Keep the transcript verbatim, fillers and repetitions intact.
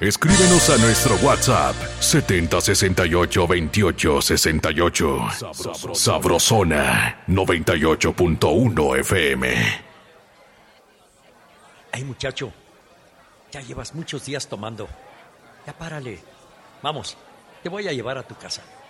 Escríbenos a nuestro WhatsApp setenta sesenta y ocho veintiocho sesenta y ocho. Sabrosona noventa y ocho punto uno F M. Ay, muchacho, ya llevas muchos días tomando. Ya párale. Vamos, te voy a llevar a tu casa.